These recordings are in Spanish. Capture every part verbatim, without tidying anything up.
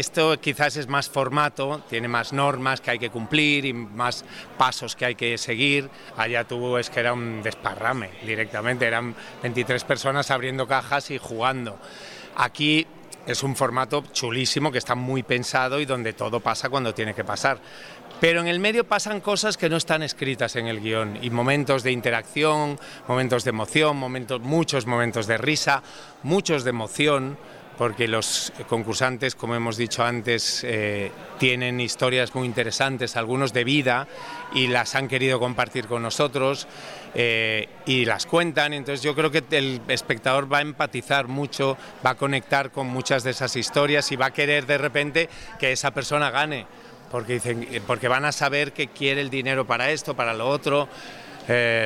Esto quizás es más formato, tiene más normas que hay que cumplir y más pasos que hay que seguir. Allá tú es que era un desparrame directamente, eran veintitrés personas abriendo cajas y jugando. Aquí es un formato chulísimo que está muy pensado y donde todo pasa cuando tiene que pasar. Pero en el medio pasan cosas que no están escritas en el guión y momentos de interacción, momentos de emoción, momentos, muchos momentos de risa, muchos de emoción, porque los concursantes, como hemos dicho antes, eh, tienen historias muy interesantes, algunos de vida, y las han querido compartir con nosotros eh, y las cuentan. Entonces yo creo que el espectador va a empatizar mucho, va a conectar con muchas de esas historias y va a querer de repente que esa persona gane, porque, dicen, porque van a saber que quiere el dinero para esto, para lo otro. Eh,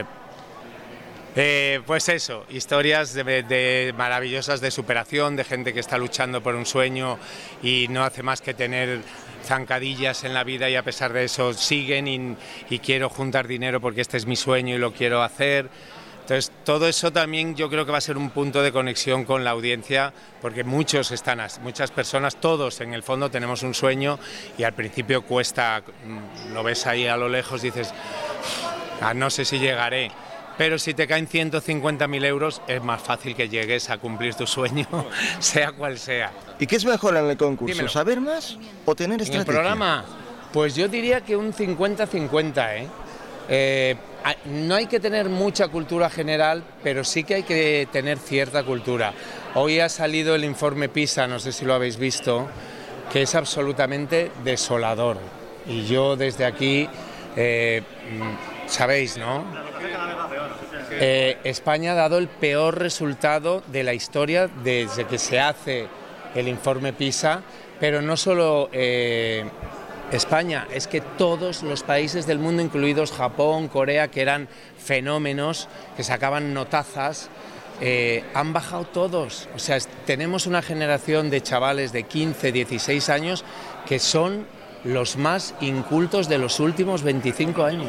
Eh, pues eso, historias de, de maravillosas de superación, de gente que está luchando por un sueño y no hace más que tener zancadillas en la vida y a pesar de eso siguen y, y quiero juntar dinero porque este es mi sueño y lo quiero hacer. Entonces todo eso también yo creo que va a ser un punto de conexión con la audiencia porque muchos están, muchas personas, todos en el fondo tenemos un sueño y al principio cuesta, lo ves ahí a lo lejos y dices, ah, no sé si llegaré. Pero si te caen ciento cincuenta mil euros es más fácil que llegues a cumplir tu sueño, sea cual sea. ¿Y qué es mejor en el concurso? Dímelo. ¿Saber más o tener estrategia? En el programa, pues yo diría que un cincuenta cincuenta, ¿eh? Eh, no hay que tener mucha cultura general, pero sí que hay que tener cierta cultura. Hoy ha salido el informe PISA, no sé si lo habéis visto, que es absolutamente desolador. Y yo desde aquí, eh, sabéis, ¿no? Eh, España ha dado el peor resultado de la historia desde que se hace el informe PISA, pero no solo eh, España, es que todos los países del mundo, incluidos Japón, Corea, que eran fenómenos, que sacaban notazas, eh, han bajado todos. O sea, tenemos una generación de chavales de quince, dieciséis años que son los más incultos de los últimos veinticinco años.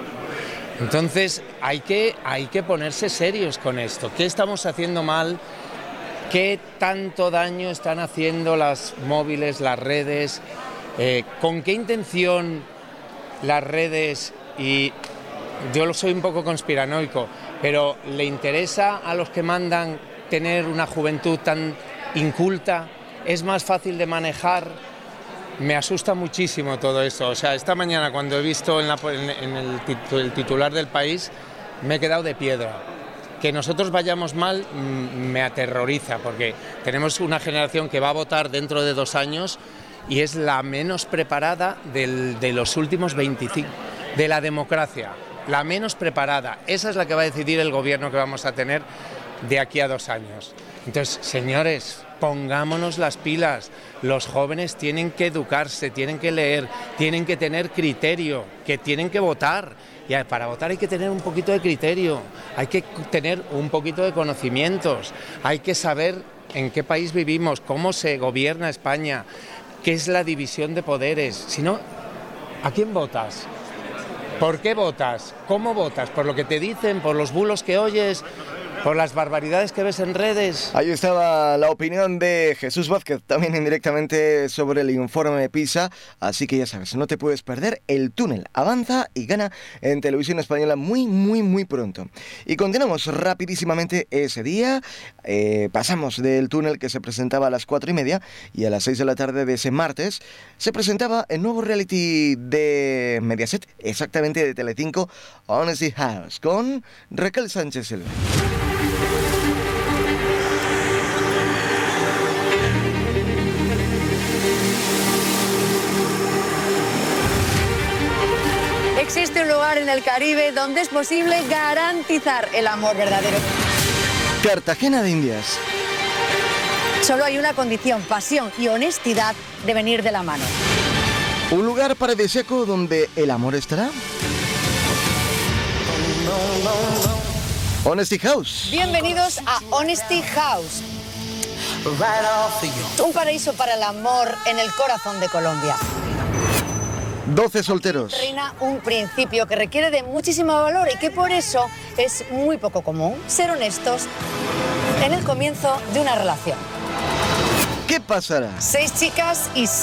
Entonces hay que, hay que ponerse serios con esto. ¿Qué estamos haciendo mal? ¿Qué tanto daño están haciendo las móviles, las redes? Eh, ¿Con qué intención las redes? Y yo soy un poco conspiranoico, pero ¿le interesa a los que mandan tener una juventud tan inculta? ¿Es más fácil de manejar? Me asusta muchísimo todo eso. O sea, esta mañana cuando he visto en, la, en, en el, titu, el titular del País, me he quedado de piedra. Que nosotros vayamos mal me aterroriza, porque tenemos una generación que va a votar dentro de dos años y es la menos preparada del, de los últimos veinticinco, de la democracia. La menos preparada. Esa es la que va a decidir el gobierno que vamos a tener de aquí a dos años. Entonces, señores, pongámonos las pilas. Los jóvenes tienen que educarse, tienen que leer, tienen que tener criterio, que tienen que votar. Y para votar hay que tener un poquito de criterio, hay que tener un poquito de conocimientos, hay que saber en qué país vivimos, cómo se gobierna España, qué es la división de poderes. Si no, ¿a quién votas? ¿Por qué votas? ¿Cómo votas? ¿Por lo que te dicen? ¿Por los bulos que oyes? ¿Por las barbaridades que ves en redes? Ahí estaba la opinión de Jesús Vázquez, también indirectamente sobre el informe de PISA, así que ya sabes, no te puedes perder. El túnel avanza y gana en Televisión Española muy, muy, muy pronto. Y continuamos rapidísimamente ese día, eh, pasamos del túnel que se presentaba a las cuatro y media y a las seis de la tarde de ese martes se presentaba el nuevo reality de Mediaset, exactamente de Telecinco, Honesty House, con Raquel Sánchez Silva. Existe un lugar en el Caribe donde es posible garantizar el amor verdadero. Cartagena de Indias. Solo hay una condición: pasión y honestidad deben ir de la mano. Un lugar paradisíaco donde el amor estará. Honesty House. Bienvenidos a Honesty House. Un paraíso para el amor en el corazón de Colombia. doce solteros. Reina un principio que requiere de muchísimo valor y que por eso es muy poco común: ser honestos en el comienzo de una relación. ¿Qué ¿Qué pasará? Seis chicas y